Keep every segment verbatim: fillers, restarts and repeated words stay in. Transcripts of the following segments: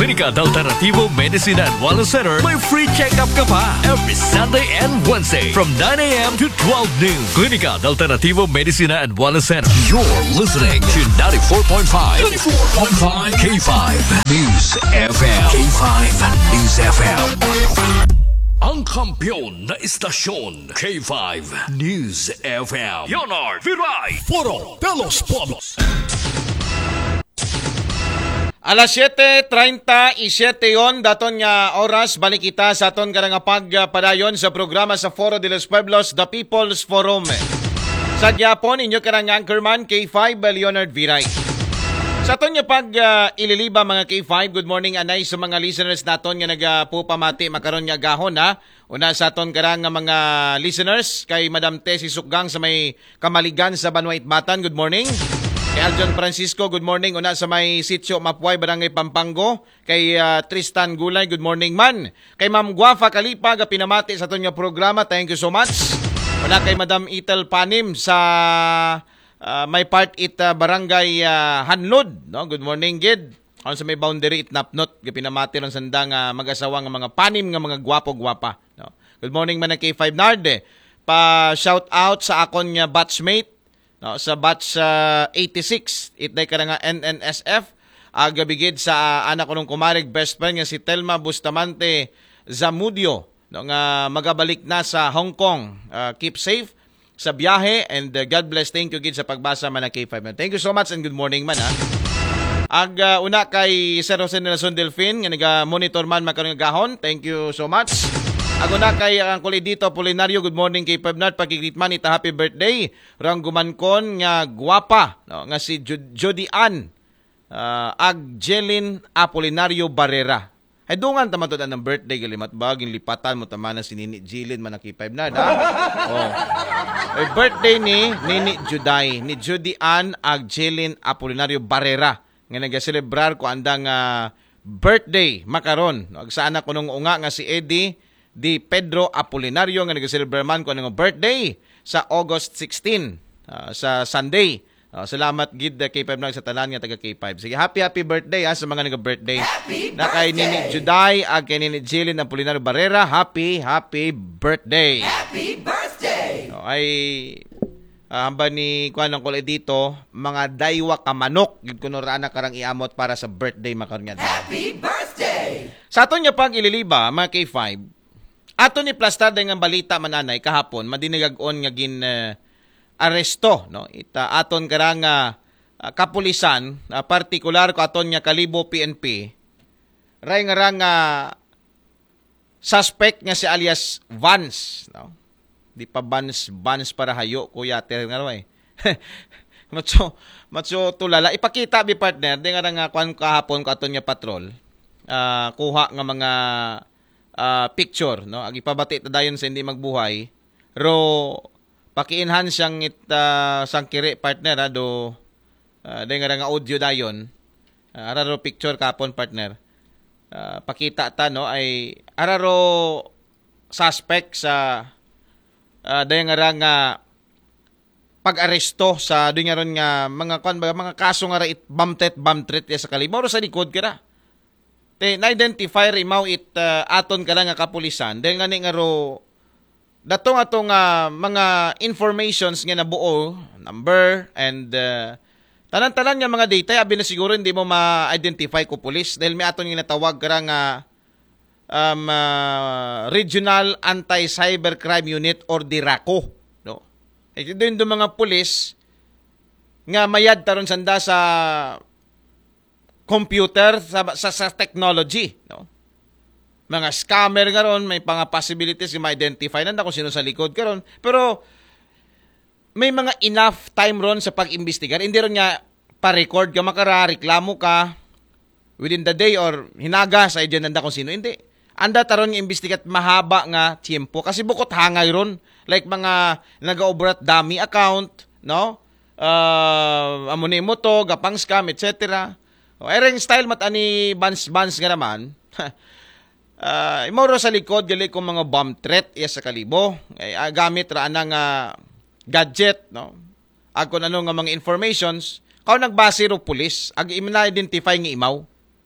Clinica Alternativo Medicine and Wellness Center, may free check-up ka pa every Sunday and Wednesday from nine a.m. to twelve noon. Clinica Alternativo Medicine and Wellness Center. You're listening to ninety-four point five. ninety-four point five K five News F M. K five News F M. Ang kampiyon na istasyon, K five News F M. Yonard Viray, Foro de los Pueblos. Alas siete treinta y siete yon daton nga oras, balik kita sa aton ka nga pagpadayon sa programa sa Foro de los Pueblos, The People's Forum. Sa gyapon, inyo ka nga anchorman, K five Leonard Viray. Sa aton nga pag uh, ililiba mga K five, good morning anay sa mga listeners naton nga nagpupamati makaron nga gahon ha. Una sa aton ka nga mga listeners, kay Madam Tessie Sukgang sa may Kamaligan sa Banwait Batan, good morning. Kay Aljon Francisco, good morning. Una sa may Sitio Mapuay, Barangay Pampango. Kay uh, Tristan Gulay, good morning man. Kay Ma'am Guafa Kalipa, ga pinamati sa aton nga programa, thank you so much. Una kay Madam Itel Panim sa uh, may part it uh, Barangay uh, Hanlod. No? Good morning, Gid. Ano sa may boundary it napnot, ga pinamati ron sandang uh, mag-asawa nga mga panim nga mga gwapo-gwapa. No? Good morning man na K five Narde. Pa shout out sa akon nga batchmate. No, sa batch uh, eighty-six, itday ka na nga N N S F, agabigid sa uh, anak ko nung kumarig, best friend nga si Telma Bustamante Zamudio, no, nga magabalik na sa Hong Kong. Uh, keep safe sa biyahe and uh, God bless. Thank you, Gid, sa pagbasa man ng K five. Thank you so much and good morning man, ha. Ag uh, una kay Sir Jose Nelson Delfin, nga naga-monitor man makarong gahon. Thank you so much. Ako na kay ang uh, dito Apolinario, good morning kay Pebnat, pagkikrit man ita happy birthday. Rang gumankon nga guwapa, no, nga si Jody Ann uh, Agjelin Apolinario Barrera. Ay dungan tamatod ang birthday galimat baging lipatan mo tamana si Nini Jilin man kay Pebnat, ha. Oh. Ay birthday ni Nini Juday, ni Jody Ann Agjelin Apolinario Barrera nga naga-celebrar ko andang uh, birthday makaron. No, sa anak ko nung unga nga si Eddie Di Pedro Apolinario nga nag-celebrate man ko ng birthday sa August sixteen uh, sa Sunday. Uh, salamat gid kay Five sa tanan nga taga K five. Sige, happy happy birthday ha sa mga nag-birthday. Na kay Nini Juday ag kay Nini Jilin Apolinario Barrera, happy happy birthday. Happy birthday. Uh, ay uh, hamba ni kuan ang kulay dito, mga daywa ka manok gid kuno ra na karang iamot para sa birthday makaron nga. Happy birthday. Sa aton nga pag ililiba mga K five, ato ni plastar nga balita mananay kahapon madinigag-on nga gin uh, aresto, no, ita aton karang uh, kapulisan, uh, partikular ko aton nga Kalibo P N P ray nga rang uh, suspect nga si alias Vance, no, di pa Vance Vance para hayo kuya ter nga way macho macho tulala ipakita bi partner di nga rang uh, kwan kahapon ko aton nga patrol, uh, kuha nga mga Uh, picture, no, agi pabati ta dayon sa hindi magbuhay ro paki-enhance siyang it uh, sang kire partner ha, do uh, day nga nga audio dayon uh, ara ro picture kapon partner uh, pakita ta, no, ay ara ro suspect sa uh, day nga nga pag-aresto sa doy nga ron nga mga kwan mga kaso nga ra it bamtet bamtret sa Kalibo ro sa likod kira. Te na-identify rimaw it uh, aton ka lang nga kapulisan dahil nga ni nga ro datong atong uh, mga informations nga nabuo, number and uh, tanan-tanan nga mga data abi na siguro hindi mo ma-identify ko pulis dahil may aton nga natawag ka nga um, uh, Regional Anti-Cybercrime Unit or DIRACO, no. Eh doon do mga pulis nga mayad taron sanda sa computer sa, sa, sa technology, no? Mga scammer karon, may mga possibilities na ma-identify nanda kung sino sa likod karon, pero may mga enough time ron sa pag-imbestigar. Hindi ron nga pa-record ka makara, reklamo ka within the day or hinaga sa idyan nanda kung sino. Hindi. Anda taron nga imbestigat mahaba nga tiempo kasi bukot hangay ron. Like mga nag-overat dummy account, no? Uh, amuni mo to, gapang scam, et cetera. O, ereng style mat ani bans-bans nga naman. uh, imoro sa likod, gali kong mga bomb threat iya sa Kalibo. Ay, uh, gamit ra anang uh, gadget, no? Ako ano nga mga informations, kao nagbase ro pulis, ag na-identify nga imaw.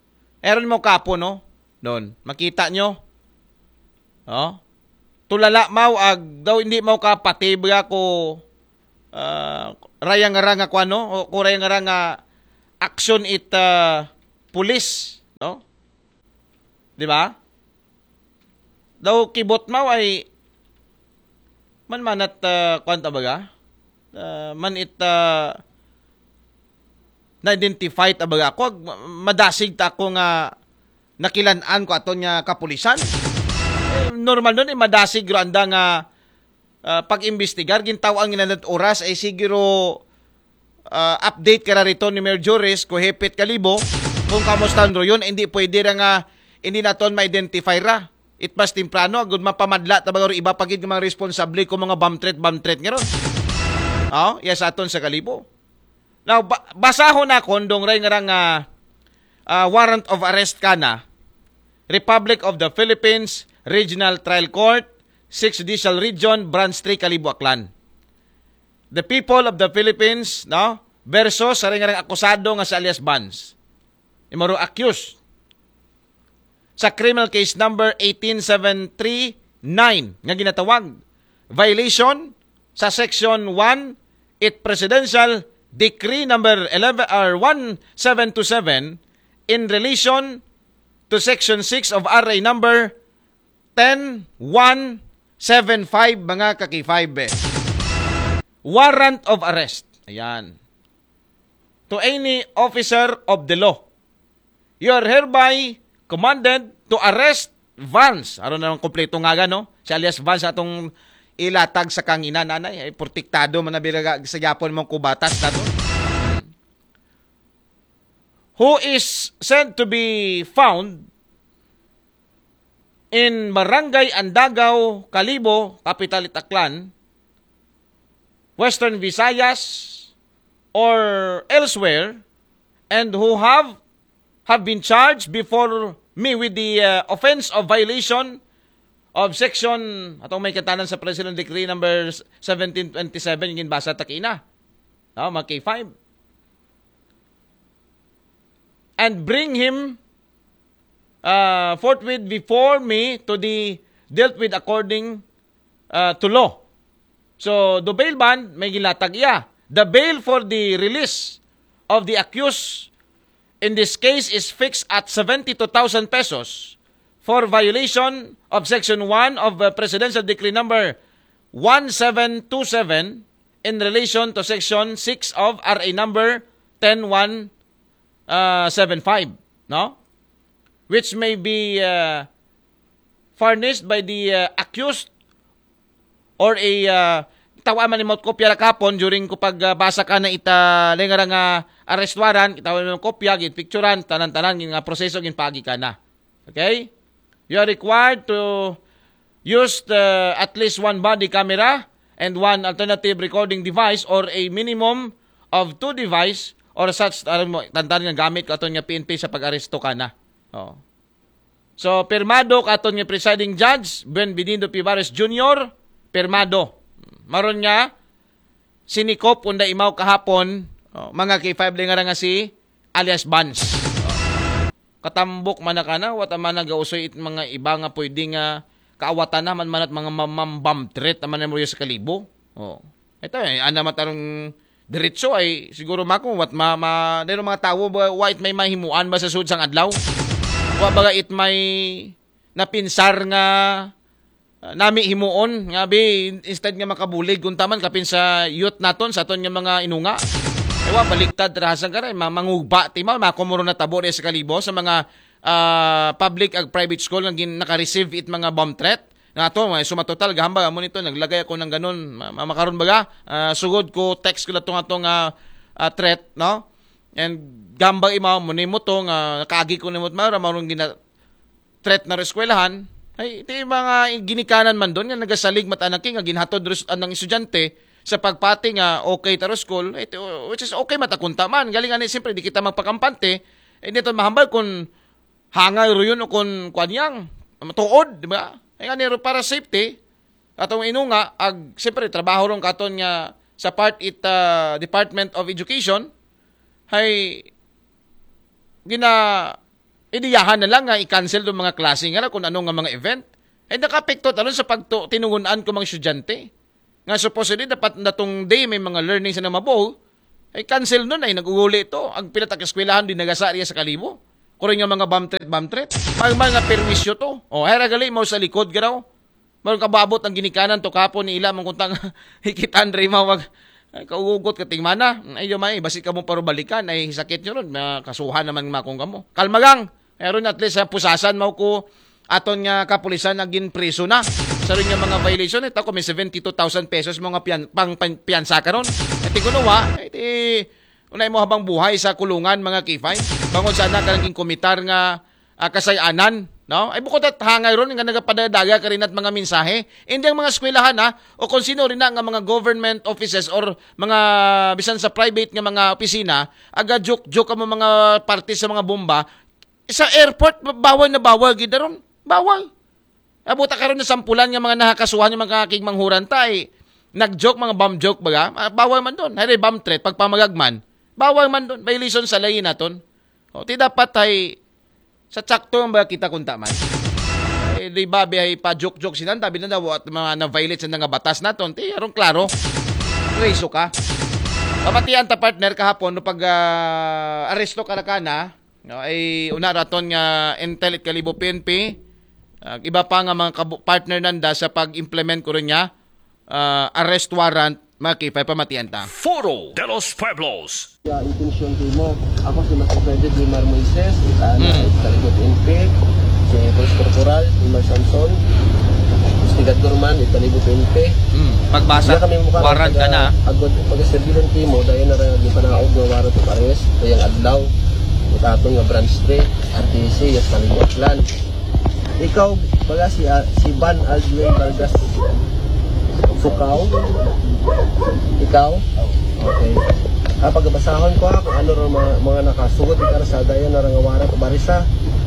Eron mo kapo, no? Doon. Makita nyo? Oh? Tulala mau ag daw hindi mau ka patibga ko uh, rayang nga nga ko ano? O rayang nga nga action it uh, police, no? Di ba? Daw kibot mau ay man manat uh, kwanta baga? Uh, man it uh, na-identify tabaga ako, madasig ta ako nga nakilan-an ko aton nga kapulisan. Eh, normal nun, eh, madasig ro anda nga uh, pag-imbestigar, gintaw ang ginanat oras, ay siguro uh, update ka na rito ni Mayor Joris, ko hepit kalibo, kung kamusta ro yun, hindi pwede ra nga, hindi naton ma-identify ra. It mas temprano, agud mapamadla, tabaga ro iba pagid nga mga responsable kung mga bomb threat, bomb threat nga ron. Oh, yes, aton sa kalibo. Now, ba- basahon na kondong ray nga nga uh, warrant of arrest ka na, Republic of the Philippines, Regional Trial Court, sixth Judicial Region, Branch three, Kalibo, Aklan. The people of the Philippines, no, versus sa ray nga akusado nga sa alias Bans. Imoro accused sa criminal case number eighteen seven three nine nga ginatawag violation sa section one it presidential Decree number eleven or one seven two seven in relation to section six of R A number ten one seven five mga kaki five. Warrant of arrest. Ayan. To any officer of the law. You are hereby commanded to arrest Vance. Aron na ng kompleto nga ga, no? Si alias Vance atong ilatag sa kangina, nanay. Ay, portiktado man na biraga sa Japon mong kubatas na to. Who is said to be found in Barangay Andagaw, Kalibo, Capital Aklan, Western Visayas, or elsewhere, and who have have been charged before me with the uh, offense of violation of section atong may katanan sa President Decree number seventeen twenty-seven yung basa takina. No, mga K five. And bring him uh, forthwith before me to the dealt with according uh, to law. So, the bail bond, may gilatag iya. The bail for the release of the accused in this case is fixed at seventy-two thousand pesos for violation of Section one of uh, Presidential Decree number one seven two seven in relation to Section six of R A number ten one seventy-five, no? Which may be uh, furnished by the uh, accused or a uh, tawa man ni mo kopya ra kapon during ko pagbasa ka na ita lenga nga arrest warrant, itawa mo kopya gid picturean tanan-tanan nga proseso gin pagi ka na. Okay? You are required to use the, at least one body camera and one alternative recording device or a minimum of two device or such alam mo tantan nga gamit ka aton nga P N P sa pag-aresto ka na. Oh. So pirmado ka aton nga presiding judge Ben Benindo Pivares Junior pirmado. Maron nga sinikop unda imaw kahapon oh, mga K five nga nga si alias Bans. Oh. Katambok man na kana wat man nagausoy it mga iba nga pwede nga kaawatan naman manat mga mamambam threat naman mo sa Kalibo. Oh. Ito eh ana matarong diretso ay siguro mako wat ma, ma dero mga tawo ba wa it may mahimuan ba sa sud sang adlaw? Wa baga it may napinsar nga uh, nami himuon nga bi instead nga makabulig kun taman kapin sa youth naton sa aton nga mga inunga. Ewa baliktad rahasan karay mangugba timaw makomoro na tabo sa Kalibo sa mga uh, public ag private school nga naka-receive it mga bomb threat. Nga to, may sumatotal, gahamba mo nito, naglagay ako ng ganun, makaroon baga, uh, sugod ko, text ko na itong atong uh, uh, threat, no? And gamba imaw mo ni mo to, nga nakaagi ko ni mo, mara marong gina threat na reskwelahan, ay ito yung mga ginikanan man doon, nga nagasalig matanak nga ginhatod ng estudyante sa pagpati nga okay taro school, ito, which is okay matakunta man, galing nga siyempre, di kita magpakampante, eh dito mahambal kung hangay ro yun o kung kwanyang, matuod, di ba? Ay nga nero para safety, atong inunga, ag, siyempre, trabaho ron katon nga sa part it uh, Department of Education, ay gina idiyahan na lang nga i-cancel do mga klase nga kung ano nga mga event. Eh nakapekto talon sa pagto tinungunan ko mga estudyante. Nga supposedly dapat natong day may mga learning sa namabuo, ay cancel nun ay nag-uuli ito. Ang pinatak-eskwelahan din nagasariya sa kalibo. Kung yung mga bamtret, bamtret. Pag mga perwisyo to. O, hera gali mo sa likod garaw. Mayroon kababot ang ginikanan to kapo ni ila mong kuntang hikitan rin mawag. Ay, kaugugot ka tingmana. Ay, may basi ka mo paro balikan. Ay, sakit nyo ron. Kasuhan naman makong kamo. Kalmagang. Meron at least sa pusasan mo ko aton nga kapulisan naging preso na. Sa rin nga mga violation, ito ko may seventy-two thousand pesos mga piyan, pang, pang piyansa ka ron. At ikunawa, iti, unay mo habang buhay sa kulungan mga kifay. Bangod sana ka naging komitar nga uh, kasayanan. No? Ay bukod at hangay ron nga nagapadadaga ka rin at mga mensahe. Hindi ang mga eskwelahan ha, o kung sino rin na nga mga government offices or mga bisan sa private nga mga opisina, aga joke-joke ka mo mga parties sa mga bomba. Sa airport, bawal na bawal, gida ron. Bawal. Abuta karon na sampulan nga mga nakakasuhan yung mga kaking manghuran tay. Nag-joke, mga bomb joke baga. Bawal man doon. Hari bomb threat, pagpamagagman. Bawal man doon. Violation sa layin naton. O, ti dapat ay sa tsakto ang baga kita kunta man. Eh, di ba, ay pa-joke-joke sinan. Tabi na daw at mga na-violate sa nga batas naton. Ti, arong klaro. Reso ka. Pamatian ta partner kahapon no pag uh, aresto ka na ka na, no, ay una raton nga Intel Kalibo P N P. Uh, iba pa nga mga partner nanda sa pag-implement ko rin niya, uh, arrest warrant, mga kipay pamatian ta. Foro de los Pueblos. Ya, intensyon ko mo. Ako si Master Freddy Dimar Moises, itana, mm. Kaligot N P, si Police Corporal, Dimar Samson, Investigador man, Kaligot N P. Mm. Pagbasa, warrant ka na. Agod, pag-serbilan ko mo, dahil na rin yung panaog ng warrant of arrest, kayang adlaw, itatong nga branch three, R T C, Yas Kaligot Clan. Ikaw, baga si, uh, si Van Aldwin Vargas Sukaw? Ikaw? Okay. Ah, pagbasahon ko ha, kung ano rin mga, mga nakasugod ikar sa dayan na rangawaran o barisa.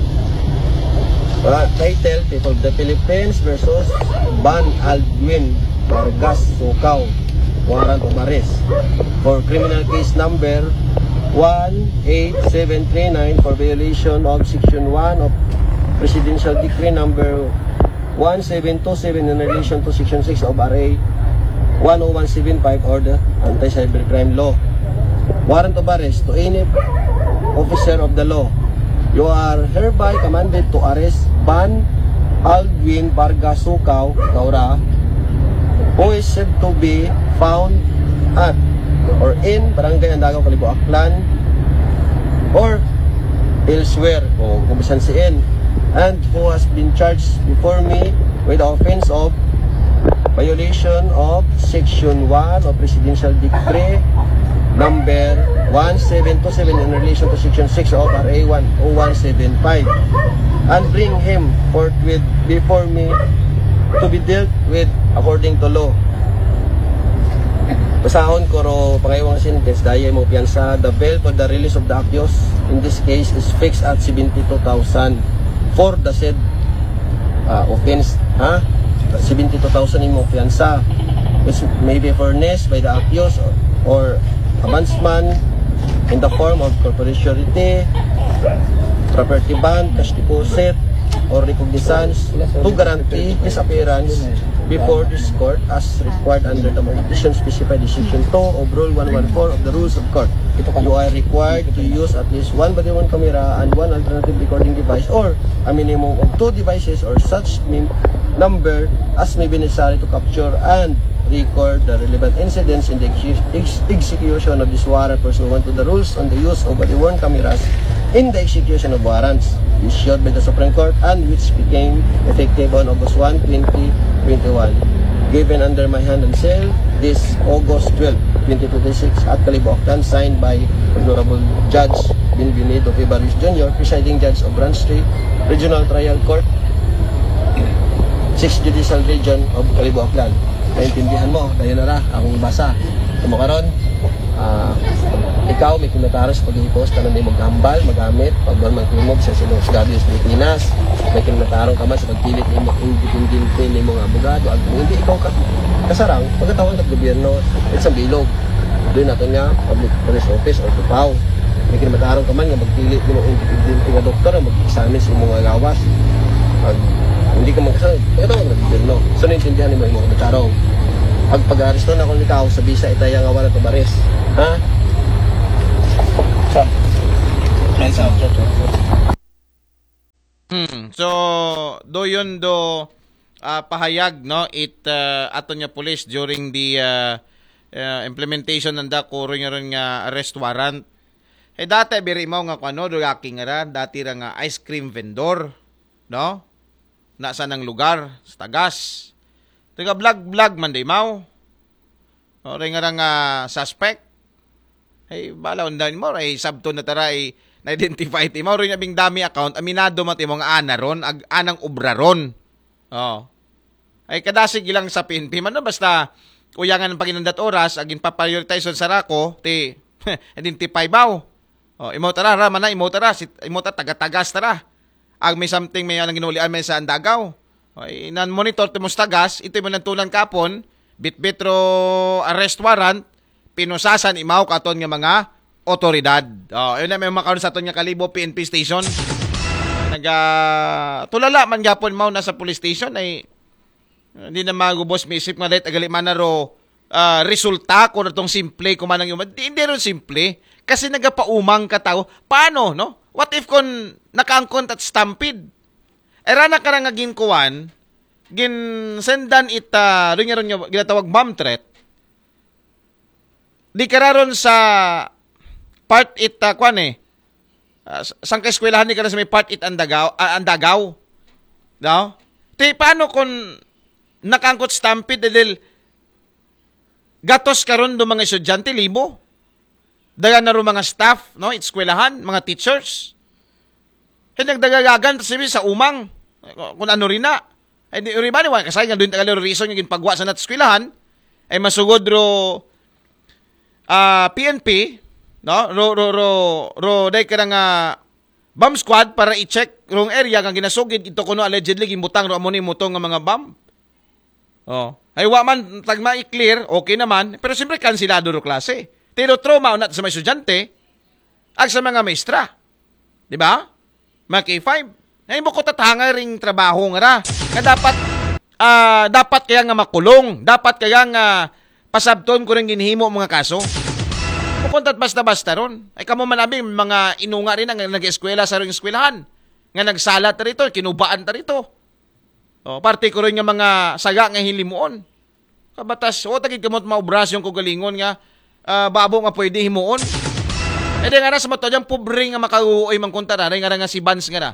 Uh, title, People of the Philippines versus Van Aldwin Vargas Sukaw, warrant o baris. For criminal case number one eight seven three nine for violation of Section one of Presidential Decree number one seven two seven in relation to Section six of R A one oh one seven five or the Anti-Cybercrime Law. Warrant of arrest to any officer of the law. You are hereby commanded to arrest Van Aldwin Vargas Sukaw, Kaura, who is said to be found at or in Barangay Andagaw, Kalibo, Aklan, or elsewhere, o kung bisan si N, and who has been charged before me with the offense of violation of Section one of Presidential Decree number one seven two seven in relation to Section six of R A one oh one seven five, and bring him forthwith before me to be dealt with according to law. Basahon ko ro pangayawang sentence dahil mo piyansa. The bail for the release of the accused in this case is fixed at seventy-two thousand for the said uh, offense, ha? seventy-two thousand imo piyansa, which may be furnished by the accused or, or advancement in the form of corporate surety, property bond, cash deposit, or recognizance to guarantee his appearance before this court as required under the conditions specified in Section two of Rule one fourteen of the Rules of Court. You are required to use at least one body-worn camera and one alternative recording device or a minimum of two devices or such number as may be necessary to capture and record the relevant incidents in the ex ex execution of this warrant pursuant to the rules on the use of body-worn cameras in the execution of warrants issued by the Supreme Court and which became effective on August first, twenty twenty-one. Given under my hand and seal this August twelfth, twenty twenty-six at Kalibo, Aklan, signed by Honorable Judge Benvenido Vivarez Junior, Presiding Judge of Branch three, Regional Trial Court, sixth Judicial Region of Kalibo, Aklan. Naintindihan mo, dahil na ra, akong basa. Kamo karon, uh, ikaw may kinataros pag-ipos ka na may maghambal, magamit, pagbuwan magtumog sa Silos Gabios Pilipinas, may kinatarong ka man sa pagpilit ni mo independente ni mga abogado, at kung hindi ikaw ka kasarang, pagkatawag ng gobyerno, it's ang bilog. Doon natin nga, Public Police Office o Tupaw. May kinamatarong ka man nga magpili ng mga independent nga doktor nga mag-examine sa mga gawas. Pag hindi ka magkasabi, ito ang nabibirno. So, naintindihan ni mo yung mga katarong. Pag pag-aresto na kung ikaw sa bisa itaya nga wala tabares. Ha? So, so, so, so. Hmm. So, do yun do uh, pahayag, no? It, uh, ato niya police during the uh, uh, implementation ng da kuro nga rin nga arrest warrant. Eh, dati, biri mo nga kung ano, do yaking nga dati ra nga ice cream vendor, no? Nasa ng lugar, sa tagas. Taga vlog-vlog man day mau. O rin nga nga suspect. Ay, bala, undan mo, ay sabto na tara, ay na-identify ti mo. Rin nga bing dami account, aminado mati mong ana ron, ag anang obra ron. O. Ay, kadasig ilang sa P N P man, no? Basta, uyangan ng paginandat oras, agin paprioritize sa rako, ti, identify bao. O, imo tara, ra, mana, imo tara, sit, imo tara, taga-tagas tara. Ag may something may anang ginulian may sa andagaw. Ay, nan-monitor ti mos tagas, ito mo nantulan kapon, bit-bitro arrest warrant, pinusasan imaw katon nga mga otoridad. Oh, yun na may makaroon sa aton nga Kalibo P N P station. Naga tulala man gyapon mao nasa police station ay hindi na magubos mi isip nga dahit agali man na ro uh, resulta ko na tong simple kumanang yung hindi ron simple kasi nagapaumang ka tao. Paano, no? What if kon nakaangkon at stampede? Era na karang nga ginkuan, gin sendan ita rin nga rin nga ginatawag bomb threat. Di kararon sa part it uh, kwan eh. Uh, sang kaeskwelahan ni karon sa may part it andagaw, uh, andagaw. No? Ti paano kung nakangkot stampede dahil gatos karon do mga estudyante libo. Dagan na ro mga staff, no? Eskwelahan, mga teachers. Hindi nagdagagagan sabi sa umang kung ano rin na. Ay di uri ba ni kasi nga doon tagalero reason yung ginpagwa sa nat eskwelahan ay masugod ro uh, P N P, no? Ro ro ro ro day ka nga bomb squad para i-check rong area kang ginasugid ito kuno allegedly gimbutang ro amo ni mutong nga mga bomb. Oh, ay wa man tagma i-clear, okay naman, pero siyempre kansilado ro klase. Pero trauma unat sa mga estudyante ag sa mga maestra. Di ba? Mga K five. Ay mo ko tatangay ring trabaho nga ra. Nga dapat uh, dapat kaya nga makulong, dapat kaya nga pasabton ko ring ginhimo mga kaso. Mukuntat basta-basta ron. Ay kamo man abi mga inunga rin ang nag-eskwela sa ring eskwelahan. Nga nagsalat ta rito, kinubaan ta rito. O, parte ko rin nga mga saga nga hilimuon. Kabatas, o tagig kamot maubras yung kugalingon nga uh, babo nga pwede himuon. E di nga na sa mato dyan, pobre nga makauoy mang kunta na, nga nga si Vance nga na.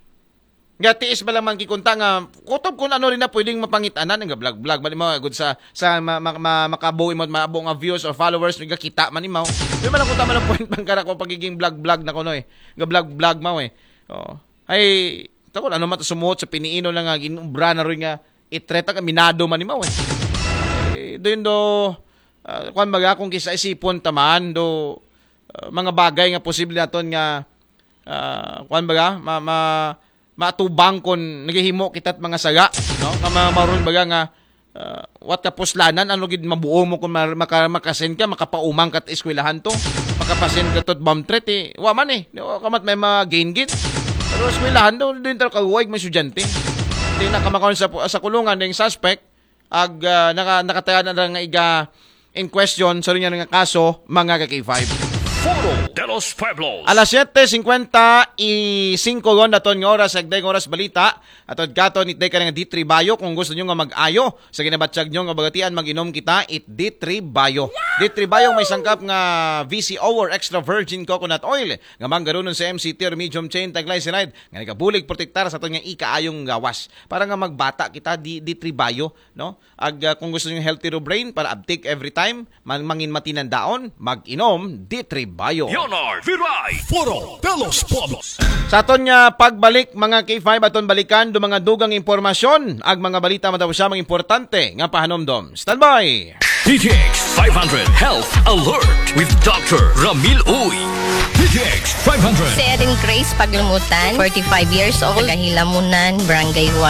Nga tiis ba lang man kikunta nga, kutob kung ano rin na pwedeng mapangitanan, nga vlog-vlog, man mo, good sa, sa ma, ma, ma, makabuhi mo, maabo nga views or followers, nga kita man imaw. Di man lang kunta man ang point man kara ko pagiging vlog-vlog na kuno eh. Nga vlog-vlog mo eh. O, ay, tako, ano man sumuot sa piniino lang nga, ginumbra na rin nga, itreta ka, minado man imaw eh. Eh, doon do, uh, kung baga, kung kisa isipon taman, do, uh, mga bagay nga posible naton nga, uh, kung baga, ma, ma, matubang kon naghihimo kitat mga saga, no? Nga mga maroon baga nga, uh, what kapuslanan, ano gid mabuo mo kung maka, makasen ka, makapaumang kat eskwelahan to, makapasen ka tot bomb threat eh, wa man eh, kamat may mga gain git. Pero eskwelahan do, doon talo kaguwag may estudyante. Hindi nakamakon sa, sa kulungan ng suspect, ag uh, naka, nakataya na nga iga in question sa rin nga kaso, mga K five. Foro de los Pueblos. Alas siyete cincuenta y cinco gon daton nga oras agday nga oras balita atod katon itday ka nga D three Bayo kung gusto nyo nga mag-ayo sa ginabatsyag nyo nga bagatian mag-inom kita it D three Bayo. D three Bayo may sangkap nga V C O or extra virgin coconut oil nga manggarunon sa M C T or medium chain triglyceride nga nagabulig protektar sa aton nga ikaayong gawas para nga magbata kita D three Bayo, no? Ag uh, kung gusto nyo healthy ro brain para uptake every time man mangin matinan daon mag-inom D three Bayo. Leonard Viray. Foro de los Pueblos. Sa aton nga pagbalik mga K five aton balikan do mga dugang impormasyon ag mga balita matapos siya mga importante nga pahanomdom. Standby. D T X five hundred Health Alert with Doctor Ramil Uy. D T X five hundred. Si Erin Grace Paglumutan, forty-five years old, Tagahilamunan, Barangay one.